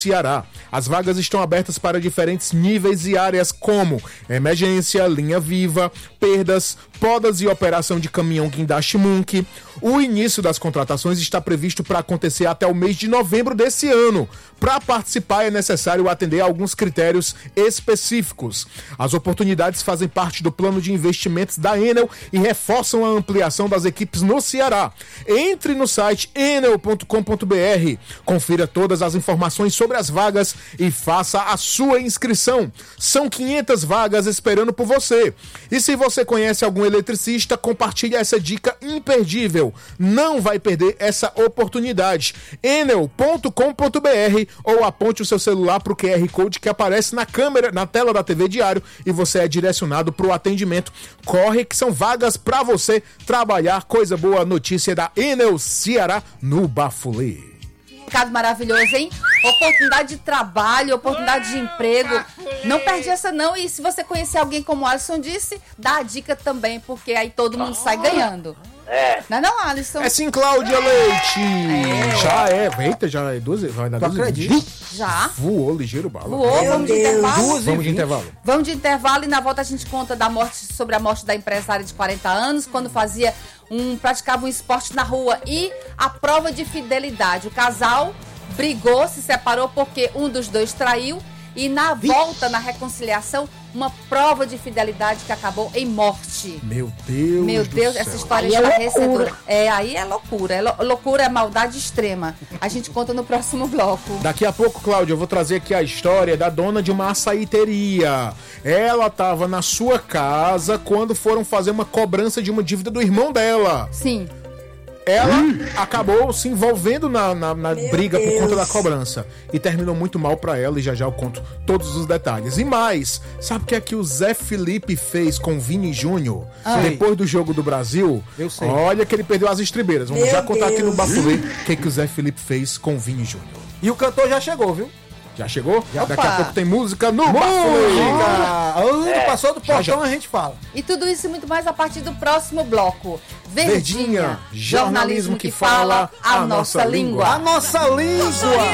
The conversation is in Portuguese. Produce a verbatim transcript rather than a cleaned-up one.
Ceará. As vagas estão abertas para diferentes níveis e áreas como emergência, linha viva, perdas, podas e operação de caminhão guindaste Munk. O início das contratações está previsto para acontecer até o mês de novembro desse ano. Para participar é necessário atender a alguns critérios específicos. As oportunidades fazem parte do plano de investimentos da Enel e reforçam a ampliação das equipes no Ceará. Entre no site enel ponto com ponto b r, confira todas as informações sobre as vagas e faça a sua inscrição. São quinhentas vagas esperando por você. E se você conhece algum eletricista, compartilhe essa dica imperdível. Não vai perder essa oportunidade. enel ponto com ponto b r ou aponte o seu celular para o Q R Code que aparece na câmera, na tela da T V Diário e você é direcionado para o atendimento. Corre que são vagas para você trabalhar. Coisa boa, notícia da Enel Ceará no Bafulê. Recado maravilhoso, hein? Oportunidade de trabalho, oportunidade de emprego. Não perde essa não. E se você conhecer alguém como o Alisson disse, dá a dica também, porque aí todo mundo sai ganhando. É. Não é não, Alisson? É sim, Cláudia Leite. É. Já é. Eita, já é doze. Vai dar doze. Já. Voou ligeiro bala. Voou, vamos de intervalo? Vamos de intervalo. Vamos de intervalo e na volta a gente conta da morte, sobre a morte da empresária de quarenta anos, quando fazia um, praticava um esporte na rua. E a prova de fidelidade. O casal brigou, se separou porque um dos dois traiu. E na volta, na reconciliação, uma prova de fidelidade que acabou em morte. Meu Deus Meu Deus, essa história é estarrecedora. É, aí é loucura. É lo- loucura, é maldade extrema. A gente conta no próximo bloco. Daqui a pouco, Cláudia, eu vou trazer aqui a história da dona de uma açaiteria. Ela estava na sua casa quando foram fazer uma cobrança de uma dívida do irmão dela. Sim. Ela hum. acabou se envolvendo na, na, na briga Deus. por conta da cobrança. E terminou muito mal pra ela, e já já eu conto todos os detalhes. E mais, sabe o que é que o Zé Felipe fez com o Vini Júnior? Ah. Depois do Jogo do Brasil? Eu sei. Olha que ele perdeu as estribeiras. Vamos Meu já contar Deus. aqui no Bafulê o que, é que o Zé Felipe fez com o Vini Júnior. E o cantor já chegou, viu? Já chegou? Opa. Daqui a pouco tem música no Bafulê. Música! É. Passou do portão, Já, já. a gente fala. E tudo isso e muito mais a partir do próximo bloco. Verdinha, Verdinha, jornalismo que fala a nossa língua. A nossa língua!